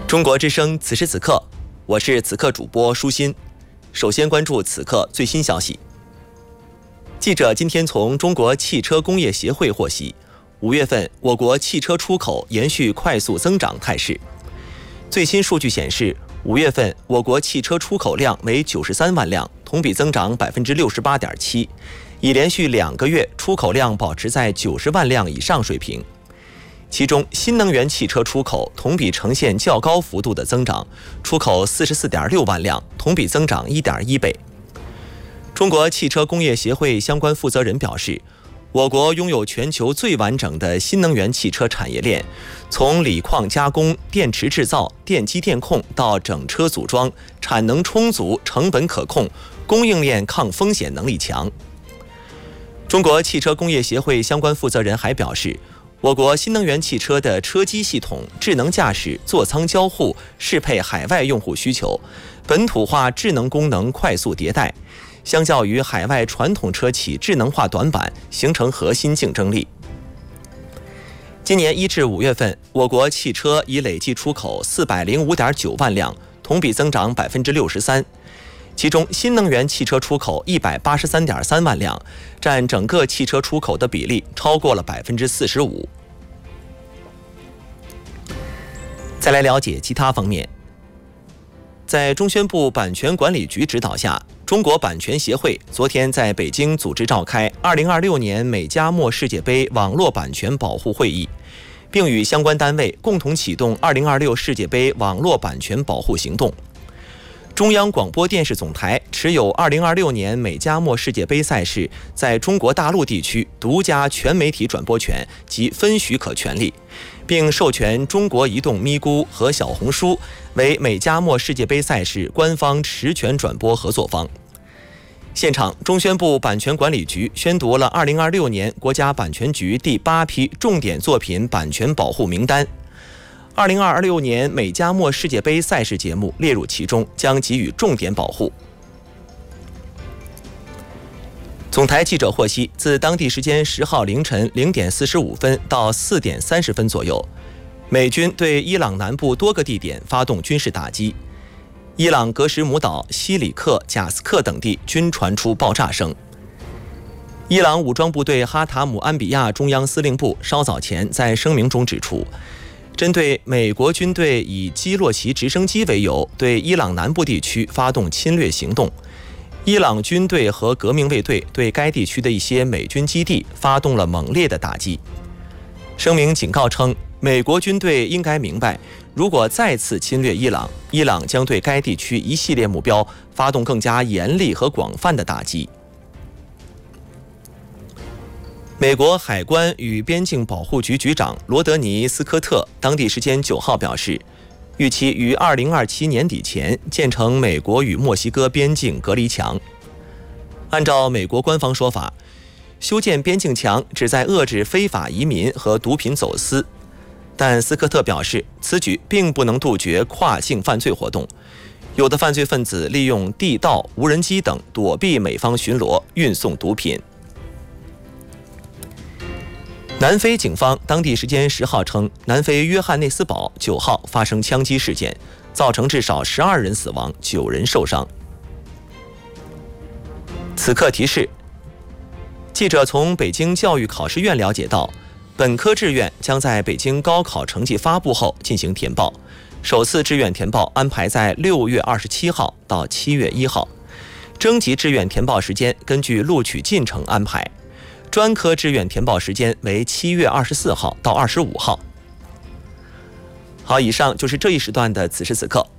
中国之声此时此刻，我是此刻主播舒心。首先关注此刻最新消息。记者今天从中国汽车工业协会获悉，5月份我国汽车出口延续快速增长态势。最新数据显示，5月份我国汽车出口量为93万辆，同比增长68.7%，已连续2个月出口量保持在90万辆以上水平。其中，新能源汽车出口同比呈现较高幅度的增长，出口44.6万辆，同比增长1.1倍。中国汽车工业协会相关负责人表示，我国拥有全球最完整的新能源汽车产业链，从锂矿加工、电池制造、电机电控到整车组装，产能充足，成本可控，供应链抗风险能力强。中国汽车工业协会相关负责人还表示，我国新能源汽车的车机系统、智能驾驶、座舱交互适配海外用户需求，本土化智能功能快速迭代，相较于海外传统车企智能化短板，形成核心竞争力。今年1至5月份，我国汽车已累计出口405.9万辆，同比增长63%。其中，新能源汽车出口183.3万辆，占整个汽车出口的比例超过了45%。再来了解其他方面。在中宣部版权管理局指导下，中国版权协会昨天在北京组织召开2026年美加墨世界杯网络版权保护会议，并与相关单位共同启动2026世界杯网络版权保护行动。中央广播电视总台持有2026年美加墨世界杯赛事在中国大陆地区独家全媒体转播权及分许可权利，并授权中国移动咪咕和小红书为美加墨世界杯赛事官方持权转播合作方。现场，中宣部版权管理局宣读了2026年国家版权局第8批重点作品版权保护名单。2026年美加墨世界杯赛事节目列入其中，将给予重点保护。总台记者获悉，自当地时间10号凌晨0点45分到4点30分左右，美军对伊朗南部多个地点发动军事打击，伊朗格什姆岛、西里克、贾斯克等地均传出爆炸声。伊朗武装部队哈塔姆安比亚中央司令部稍早前在声明中指出，针对美国军队以基洛奇直升机为由对伊朗南部地区发动侵略行动，伊朗军队和革命卫队对该地区的一些美军基地发动了猛烈的打击。声明警告称，美国军队应该明白，如果再次侵略伊朗，伊朗将对该地区一系列目标发动更加严厉和广泛的打击。美国海关与边境保护局局长罗德尼·斯科特当地时间9号表示，预期于2027年底前建成美国与墨西哥边境隔离墙。按照美国官方说法，修建边境墙旨在遏制非法移民和毒品走私，但斯科特表示，此举并不能杜绝跨境犯罪活动，有的犯罪分子利用地道、无人机等躲避美方巡逻，运送毒品。南非警方当地时间10号称，南非约翰内斯堡9号发生枪击事件，造成至少12人死亡，9人受伤。此刻提示：记者从北京教育考试院了解到，本科志愿将在北京高考成绩发布后进行填报，首次志愿填报安排在6月27号到7月1号，征集志愿填报时间根据录取进程安排。专科志愿填报时间为7月24号到25号。好，以上就是这一时段的此时此刻，